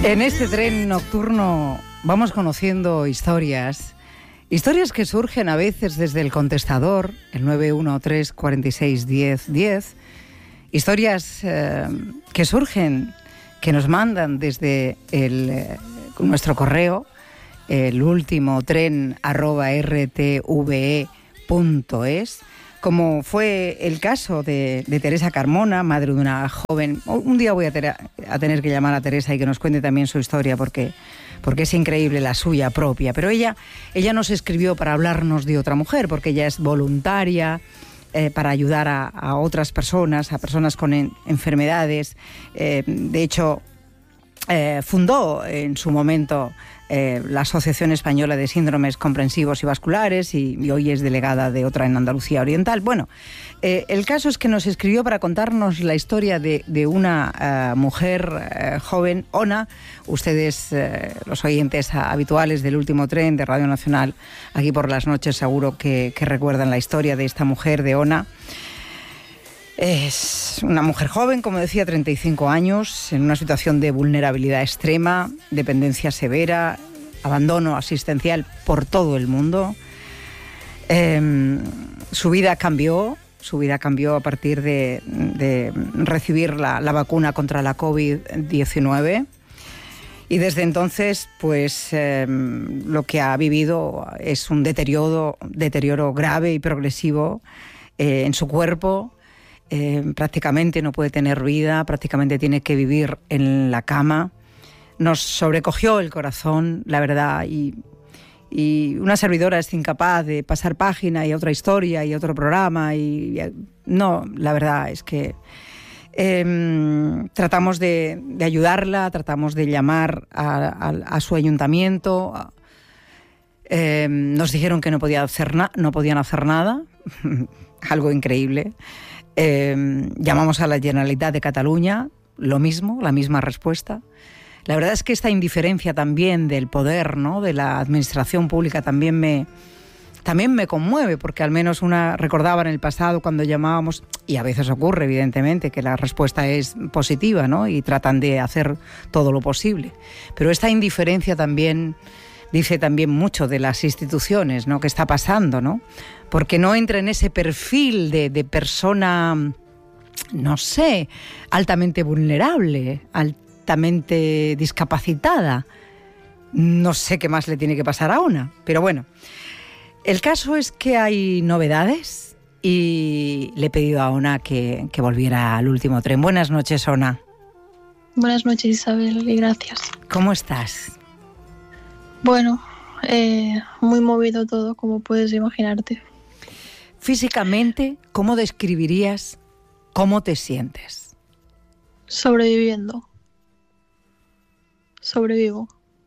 En este tren nocturno vamos conociendo historias que surgen a veces desde el contestador, el 913 46 10 10, historias que surgen, que nos mandan desde nuestro correo, el último tren @rtve.es, como fue el caso de Teresa Carmona, madre de una joven. Un día voy a tener que llamar a Teresa y que nos cuente también su historia, porque es increíble la suya propia. Pero ella nos escribió para hablarnos de otra mujer, porque ella es voluntaria para ayudar a otras personas, a personas con enfermedades. De hecho, fundó en su momento la Asociación Española de Síndromes Comprensivos y Vasculares y hoy es delegada de otra en Andalucía Oriental. Bueno, el caso es que nos escribió para contarnos la historia de una mujer joven, Ona. Ustedes, los oyentes habituales del último tren de Radio Nacional, aquí por las noches, seguro que recuerdan la historia de esta mujer, de Ona. Es una mujer joven, como decía, 35 años, en una situación de vulnerabilidad extrema, dependencia severa, abandono asistencial por todo el mundo. Su vida cambió a partir de recibir la vacuna contra la COVID-19. Y desde entonces, pues lo que ha vivido es un deterioro grave y progresivo en su cuerpo. Prácticamente no puede tener vida, prácticamente tiene que vivir en la cama. Nos sobrecogió el corazón, la verdad, y una servidora es incapaz de pasar página y otra historia y otro programa. No, la verdad es que tratamos de ayudarla, tratamos de llamar a su ayuntamiento. Nos dijeron que no podían hacer nada, algo increíble. Llamamos a la Generalitat de Cataluña, lo mismo, la misma respuesta. La verdad es que esta indiferencia también del poder, ¿no?, de la administración pública también me conmueve, porque al menos recordaba en el pasado cuando llamábamos, y a veces ocurre evidentemente que la respuesta es positiva, ¿no?, y tratan de hacer todo lo posible. Pero esta indiferencia también dice también mucho de las instituciones, ¿no?, que está pasando, ¿no? Porque no entra en ese perfil de persona, no sé, altamente vulnerable, altamente discapacitada. No sé qué más le tiene que pasar a Ona, pero bueno. El caso es que hay novedades y le he pedido a Ona que volviera al último tren. Buenas noches, Ona. Buenas noches, Isabel, y gracias. ¿Cómo estás? Bueno, muy movido todo, como puedes imaginarte. Físicamente, ¿cómo describirías cómo te sientes? Sobreviviendo. Sobrevivo.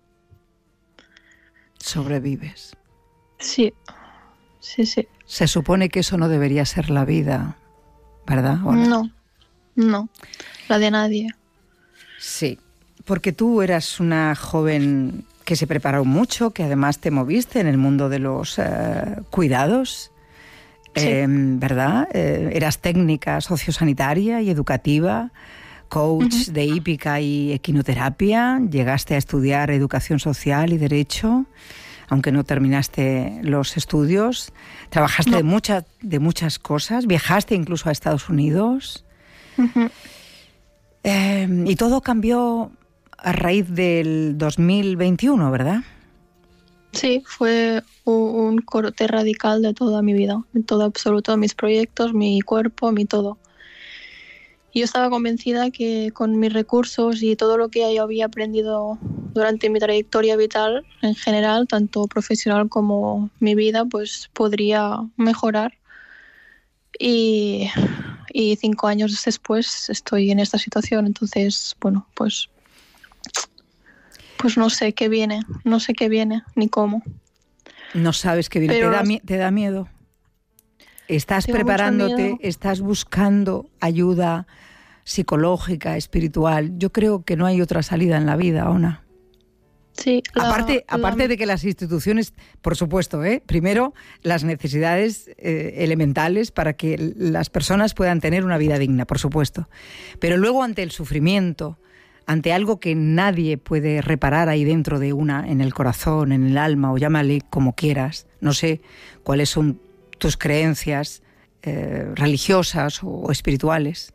¿Sobrevives? Sí. Se supone que eso no debería ser la vida, ¿verdad? No, la de nadie. Sí, porque tú eras una joven que se preparó mucho, que además te moviste en el mundo de los cuidados. Sí. ¿Verdad? Eras técnica sociosanitaria y educativa, coach de hípica y equinoterapia, llegaste a estudiar educación social y derecho, aunque no terminaste los estudios, trabajaste de muchas cosas, viajaste incluso a Estados Unidos. Uh-huh. Y todo cambió a raíz del 2021, ¿verdad? Sí, fue un corte radical de toda mi vida, de todo absoluto, mis proyectos, mi cuerpo, mi todo. Yo estaba convencida que con mis recursos y todo lo que yo había aprendido durante mi trayectoria vital en general, tanto profesional como mi vida, pues podría mejorar. Y 5 años después estoy en esta situación, entonces, bueno, pues no sé qué viene, ni cómo. No sabes qué viene, pero ¿te da miedo? ¿Estás preparándote? ¿Estás buscando ayuda psicológica, espiritual? Yo creo que no hay otra salida en la vida, Ona. Sí. Aparte de que las instituciones, por supuesto, primero las necesidades elementales para que las personas puedan tener una vida digna, por supuesto. Pero luego ante el sufrimiento, ante algo que nadie puede reparar ahí dentro de una, en el corazón, en el alma, o llámale como quieras. No sé cuáles son tus creencias religiosas o espirituales.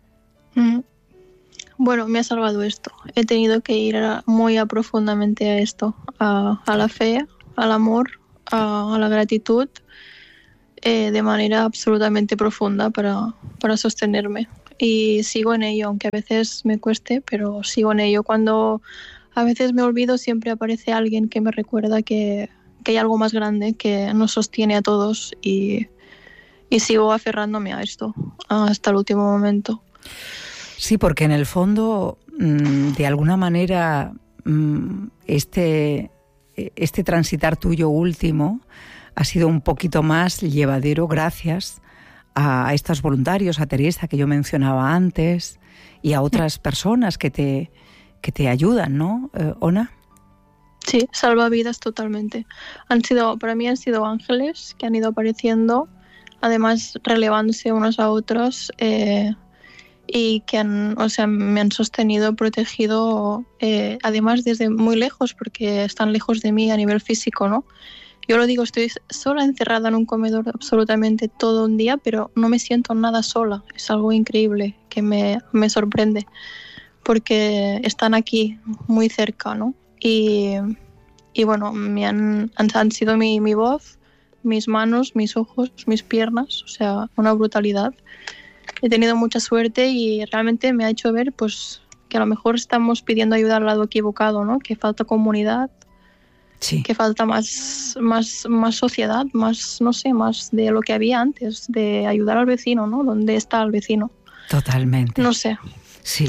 Bueno, me ha salvado esto. He tenido que ir muy profundamente a esto, a la fe, al amor, a la gratitud, de manera absolutamente profunda para sostenerme. Y sigo en ello, aunque a veces me cueste, pero sigo en ello. Cuando a veces me olvido, siempre aparece alguien que me recuerda que hay algo más grande que nos sostiene a todos, y sigo aferrándome a esto hasta el último momento. Sí, porque en el fondo, de alguna manera, este transitar tuyo último ha sido un poquito más llevadero gracias a estos voluntarios, a Teresa, que yo mencionaba antes, y a otras personas que te ayudan, ¿no, Ona? Sí, salvavidas totalmente. Para mí han sido ángeles que han ido apareciendo, además relevándose unos a otros, y que me han sostenido, protegido, además desde muy lejos, porque están lejos de mí a nivel físico, ¿no? Yo lo digo, estoy sola, encerrada en un comedor absolutamente todo un día, pero no me siento nada sola. Es algo increíble que me sorprende, porque están aquí, muy cerca, ¿no? Y bueno, han sido mi voz, mis manos, mis ojos, mis piernas, o sea, una brutalidad. He tenido mucha suerte y realmente me ha hecho ver, pues, que a lo mejor estamos pidiendo ayuda al lado equivocado, ¿no? Que falta comunidad, sí, que falta más sociedad, más, no sé, más de lo que había antes, de ayudar al vecino, ¿no? ¿Dónde está el vecino? Totalmente. No sé. Sí.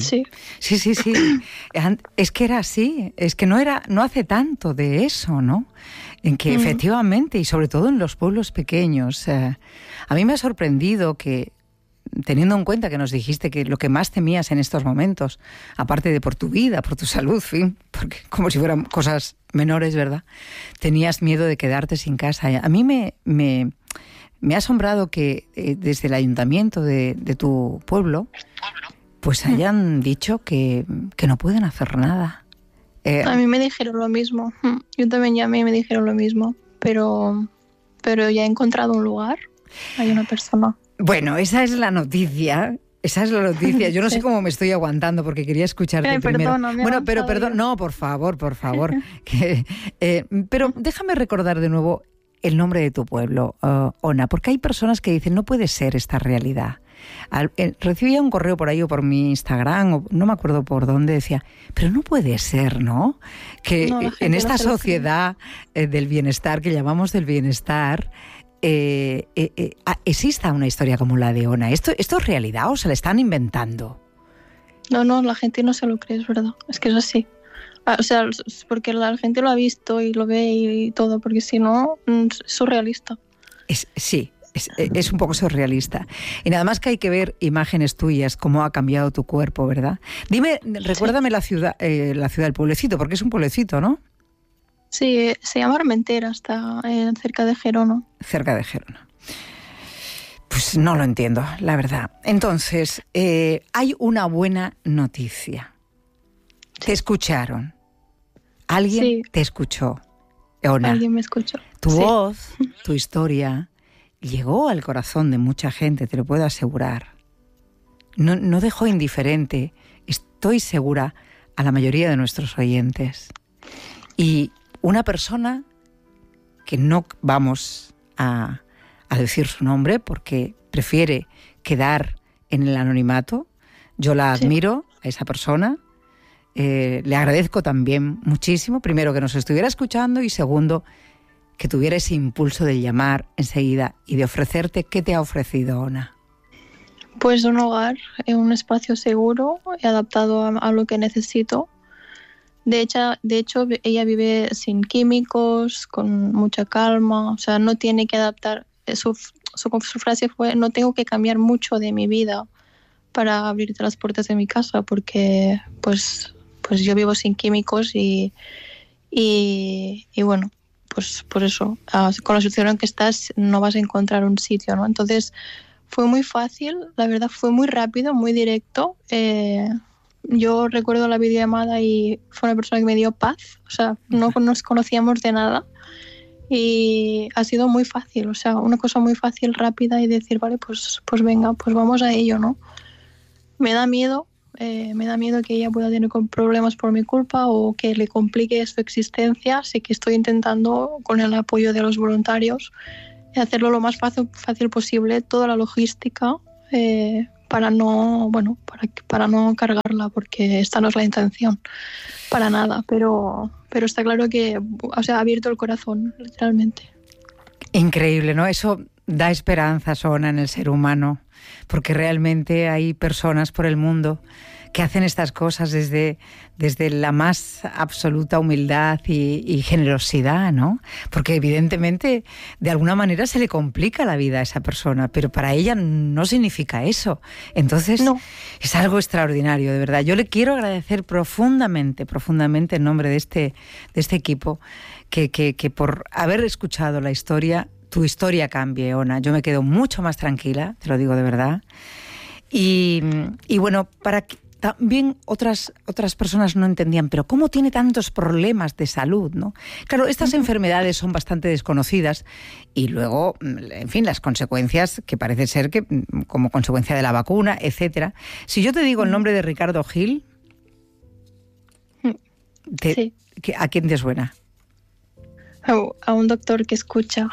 Es que era así, es que no hace tanto de eso, ¿no? En que efectivamente, y sobre todo en los pueblos pequeños, a mí me ha sorprendido que, teniendo en cuenta que nos dijiste que lo que más temías en estos momentos, aparte de por tu vida, por tu salud, fin, porque como si fueran cosas menores, ¿verdad? Tenías miedo de quedarte sin casa. A mí me ha asombrado que desde el ayuntamiento de tu pueblo pues hayan dicho que no pueden hacer nada. A mí me dijeron lo mismo. Yo también llamé y me dijeron lo mismo. Pero ya he encontrado un lugar. Hay una persona. Bueno, esa es la noticia. Yo no sé cómo me estoy aguantando porque quería escucharte primero. Bueno, pero perdón. No, por favor. Pero déjame recordar de nuevo el nombre de tu pueblo, Ona, porque hay personas que dicen, no puede ser esta realidad. Recibía un correo por ahí o por mi Instagram, o no me acuerdo por dónde, decía, pero no puede ser, ¿no? Que en esta sociedad del bienestar, que llamamos del bienestar, exista una historia como la de Ona. ¿Esto es realidad o se la están inventando? No, la gente no se lo cree, es verdad. Es que es así. O sea, porque la gente lo ha visto y lo ve y todo, porque si no, es surrealista. Sí. Es un poco surrealista. Y nada más que hay que ver imágenes tuyas, cómo ha cambiado tu cuerpo, ¿verdad? Dime, recuérdame la ciudad del pueblecito, porque es un pueblecito, ¿no? Sí, se llama Armentera, está cerca de Gerona. Cerca de Gerona. Pues no lo entiendo, la verdad. Entonces, hay una buena noticia. Te escucharon. Alguien te escuchó. Ona, alguien me escuchó. Tu voz, tu historia llegó al corazón de mucha gente, te lo puedo asegurar. No dejó indiferente, estoy segura, a la mayoría de nuestros oyentes. Y una persona que no vamos a decir su nombre porque prefiere quedar en el anonimato, yo la admiro a esa persona, le agradezco también muchísimo, primero que nos estuviera escuchando y segundo que tuviera ese impulso de llamar enseguida y de ofrecerte. ¿Qué te ha ofrecido, Ona? Pues un hogar, un espacio seguro, adaptado a lo que necesito. De hecho, ella vive sin químicos, con mucha calma, o sea, no tiene que adaptar. Su frase fue, no tengo que cambiar mucho de mi vida para abrirte las puertas de mi casa, porque pues yo vivo sin químicos y bueno, pues por eso, con la situación en que estás no vas a encontrar un sitio, ¿no? Entonces fue muy fácil, la verdad fue muy rápido, muy directo. yo recuerdo la videollamada y fue una persona que me dio paz, o sea, no nos conocíamos de nada y ha sido muy fácil, o sea, una cosa muy fácil, rápida y decir, vale, pues venga, pues vamos a ello, ¿no? Me da miedo que ella pueda tener problemas por mi culpa o que le complique su existencia, así que estoy intentando, con el apoyo de los voluntarios, hacerlo lo más fácil posible, toda la logística, para no cargarla, porque esta no es la intención para nada, pero está claro que, o sea, ha abierto el corazón, literalmente. Increíble, ¿no? Eso da esperanza, Ona, en el ser humano, porque realmente hay personas por el mundo que hacen estas cosas desde la más absoluta humildad y generosidad, ¿no? Porque evidentemente de alguna manera se le complica la vida a esa persona, pero para ella no significa eso. Entonces no. Es algo extraordinario, de verdad. Yo le quiero agradecer profundamente en nombre de este equipo que por haber escuchado la historia, tu historia cambie, Ona. Yo me quedo mucho más tranquila, te lo digo de verdad. Y bueno, para que también otras personas no entendían, pero ¿cómo tiene tantos problemas de salud, no? Claro, estas enfermedades son bastante desconocidas y luego, en fin, las consecuencias que parece ser que como consecuencia de la vacuna, etcétera. Si yo te digo el nombre de Ricardo Gil, sí. ¿A quién te suena? A un doctor que escucha.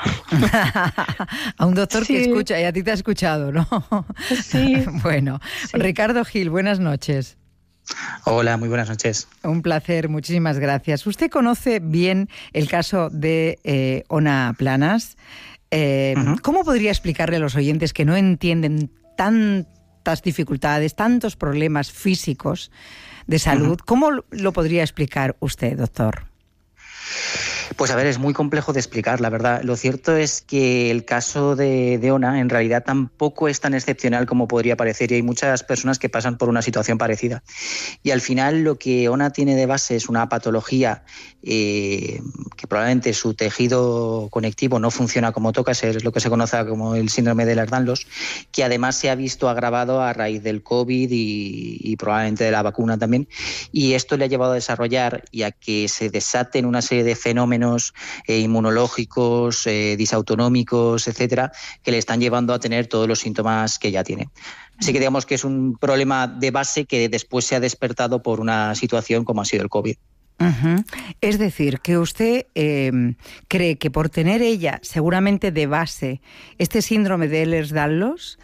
A un doctor que escucha, y a ti te ha escuchado, ¿no? Sí. Bueno, sí. Ricardo Gil, buenas noches. Hola, muy buenas noches. Un placer, muchísimas gracias. Usted conoce bien el caso de Ona Planas. ¿Cómo podría explicarle a los oyentes que no entienden tantas dificultades, tantos problemas físicos de salud? ¿Cómo lo podría explicar usted, doctor? Pues a ver, es muy complejo de explicar, la verdad. Lo cierto es que el caso de Ona en realidad tampoco es tan excepcional como podría parecer y hay muchas personas que pasan por una situación parecida. Y al final lo que Ona tiene de base es una patología que probablemente su tejido conectivo no funciona como toca, es lo que se conoce como el síndrome de Ehlers-Danlos, que además se ha visto agravado a raíz del COVID y probablemente de la vacuna también. Y esto le ha llevado a desarrollar y a que se desaten una serie de fenómenos inmunológicos, disautonómicos, etcétera, que le están llevando a tener todos los síntomas que ya tiene. Así que digamos que es un problema de base que después se ha despertado por una situación como ha sido el COVID. Uh-huh. Es decir, que usted cree que por tener ella seguramente de base este síndrome de Ehlers-Danlos,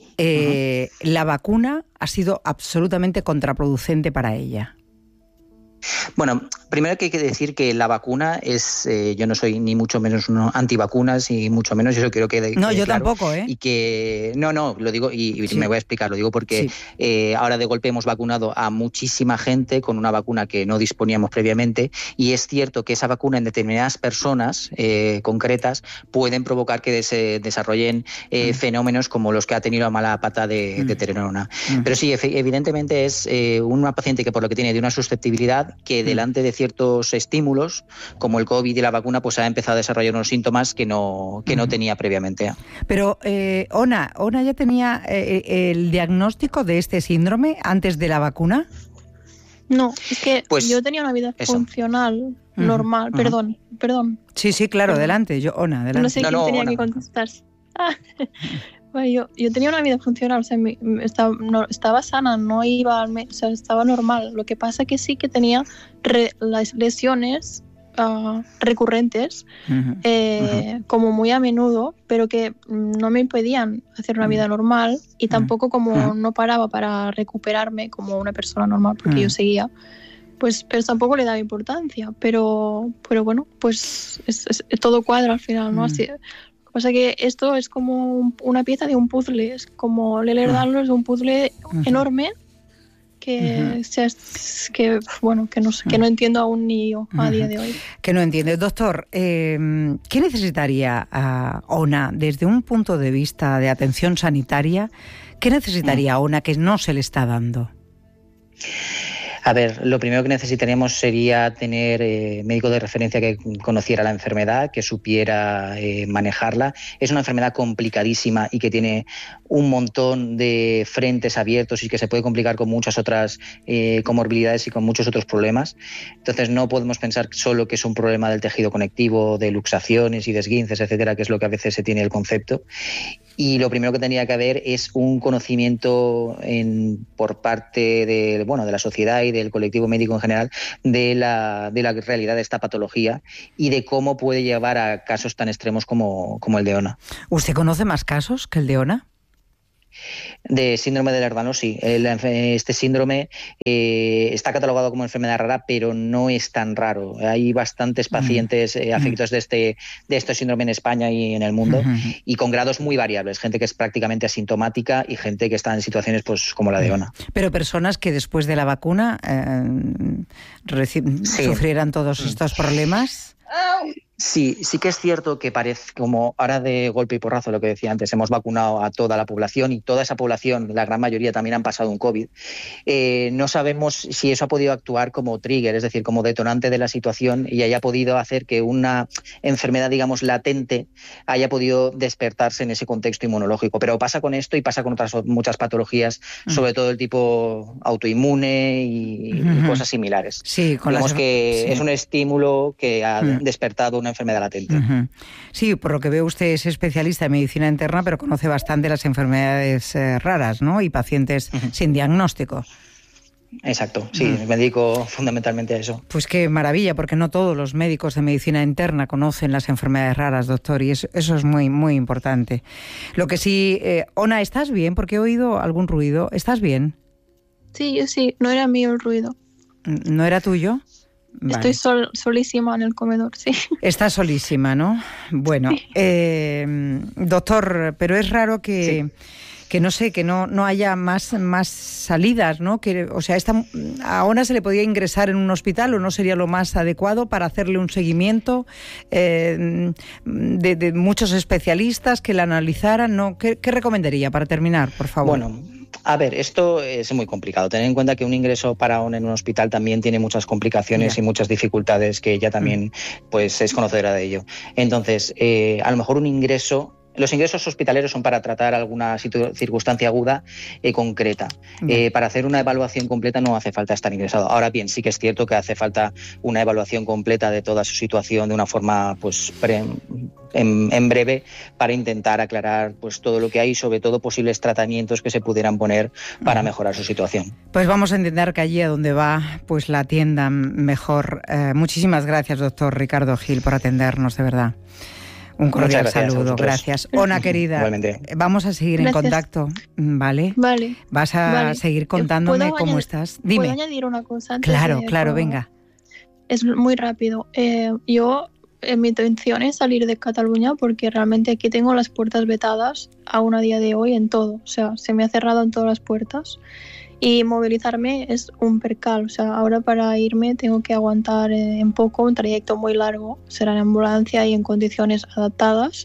la vacuna ha sido absolutamente contraproducente para ella. Bueno, primero que hay que decir que la vacuna es, yo no soy ni mucho menos antivacunas y mucho menos, eso quiero que no, yo claro, tampoco, y que no, lo digo y sí. Me voy a explicar, lo digo porque ahora de golpe hemos vacunado a muchísima gente con una vacuna que no disponíamos previamente y es cierto que esa vacuna en determinadas personas concretas pueden provocar que se desarrollen fenómenos como los que ha tenido la mala pata de tener Ona. Pero sí, evidentemente es una paciente que por lo que tiene de una susceptibilidad que delante de ciertos estímulos, como el COVID y la vacuna, pues ha empezado a desarrollar unos síntomas que no tenía previamente. Pero Ona ya tenía el diagnóstico de este síndrome antes de la vacuna. No, es que pues yo tenía una vida funcional, normal. Perdón. Sí, claro, adelante. Ona, adelante. No sé quién tenía Ona. Que contestar. Bueno, yo tenía una vida funcional, o sea, estaba sana, no iba al médico, o sea, estaba normal. Lo que pasa que sí que tenía las lesiones recurrentes, como muy a menudo, pero que no me impedían hacer una vida normal y tampoco como no paraba para recuperarme como una persona normal, porque yo seguía. Pues pero tampoco le daba importancia, pero bueno, pues es todo cuadra al final, ¿no? Así. O sea que esto es como una pieza de un puzzle, es como el Ehlers-Danlos es un puzzle enorme que no entiendo aún ni yo a día de hoy. Que no entiende. Doctor, ¿qué necesitaría Ona desde un punto de vista de atención sanitaria? ¿Qué necesitaría Ona que no se le está dando? A A ver, lo primero que necesitaríamos sería tener médico de referencia que conociera la enfermedad, que supiera manejarla. Es una enfermedad complicadísima y que tiene un montón de frentes abiertos y que se puede complicar con muchas otras comorbilidades y con muchos otros problemas. Entonces no podemos pensar solo que es un problema del tejido conectivo, de luxaciones y de esguinces, etcétera, que es lo que a veces se tiene el concepto. Y lo primero que tendría que haber es un conocimiento por parte de la sociedad y del colectivo médico en general de la realidad de esta patología y de cómo puede llevar a casos tan extremos como el de Ona. ¿Usted conoce más casos que el de Ona? De síndrome de Lerner, sí. Este síndrome está catalogado como enfermedad rara, pero no es tan raro. Hay bastantes pacientes afectados de este síndrome en España y en el mundo, y con grados muy variables. Gente que es prácticamente asintomática y gente que está en situaciones pues como la de Ona. Pero personas que después de la vacuna sufrieran todos estos problemas. Sí que es cierto que parece, como ahora de golpe y porrazo, lo que decía antes, hemos vacunado a toda la población y toda esa población, la gran mayoría, también han pasado un COVID. No sabemos si eso ha podido actuar como trigger, es decir, como detonante de la situación y haya podido hacer que una enfermedad, digamos, latente haya podido despertarse en ese contexto inmunológico. Pero pasa con esto y pasa con otras muchas patologías, sobre todo el tipo autoinmune y cosas similares. Sí, digamos que es un estímulo que ha despertado una enfermedad latente. Sí, por lo que veo usted es especialista en medicina interna, pero conoce bastante las enfermedades raras, ¿no? Y pacientes sin diagnóstico. Exacto, sí, me dedico fundamentalmente a eso. Pues qué maravilla, porque no todos los médicos de medicina interna conocen las enfermedades raras, doctor, y eso es muy, muy importante. Lo que sí, Ona, ¿estás bien? Porque he oído algún ruido. ¿Estás bien? Sí, no era mío el ruido. ¿No era tuyo? Vale. Estoy solísima en el comedor, sí. Está solísima, ¿no? Bueno, sí. Doctor, pero es raro que no sé, que no haya más salidas, ¿no? O sea, a Ona se le podía ingresar en un hospital, ¿o no sería lo más adecuado para hacerle un seguimiento de muchos especialistas que la analizaran, ¿no? ¿Qué recomendaría para terminar, por favor? Bueno, a ver, esto es muy complicado. Tener en cuenta que un ingreso para Ona en un hospital también tiene muchas complicaciones y muchas dificultades, que ella también pues es conocedora de ello. Entonces, a lo mejor los ingresos hospitaleros son para tratar alguna circunstancia aguda concreta. Para hacer una evaluación completa no hace falta estar ingresado. Ahora bien, sí que es cierto que hace falta una evaluación completa de toda su situación de una forma pues en breve, para intentar aclarar pues todo lo que hay y sobre todo posibles tratamientos que se pudieran poner para mejorar su situación. Pues vamos a intentar que allí a donde va pues la atiendan mejor. Muchísimas gracias, doctor Ricardo Gil, por atendernos, de verdad. Un cordial saludo, gracias. Ona, querida, vamos a seguir en contacto, ¿vale? Vale. Vas a seguir contándome cómo estás. Dime. ¿Puedo añadir una cosa antes? Claro, venga. Es muy rápido. Mi intención es salir de Cataluña porque realmente aquí tengo las puertas vetadas aún a día de hoy en todo. O sea, se me ha cerrado en todas las puertas. Y movilizarme es un percal, o sea, ahora para irme tengo que aguantar un trayecto muy largo, será en ambulancia y en condiciones adaptadas,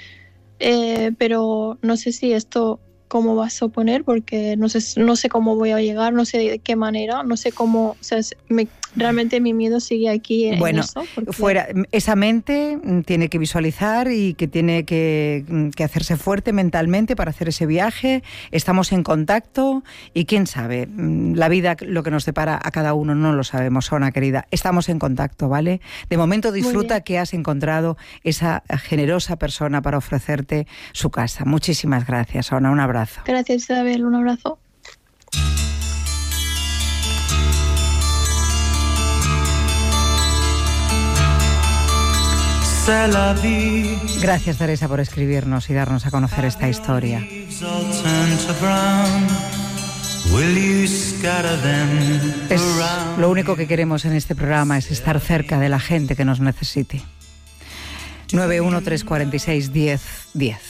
pero no sé si esto cómo va a suponer, porque no sé cómo voy a llegar, no sé de qué manera, no sé cómo, o sea, realmente mi miedo sigue aquí en eso. Esa mente tiene que visualizar y que tiene que hacerse fuerte mentalmente para hacer ese viaje. Estamos en contacto y quién sabe, la vida, lo que nos depara a cada uno no lo sabemos, Ona querida. Estamos en contacto, ¿vale? De momento disfruta que has encontrado esa generosa persona para ofrecerte su casa. Muchísimas gracias, Ona, un abrazo. Gracias, Isabel, un abrazo. Gracias, Teresa, por escribirnos y darnos a conocer esta historia. Lo único que queremos en este programa es estar cerca de la gente que nos necesite. 913461010.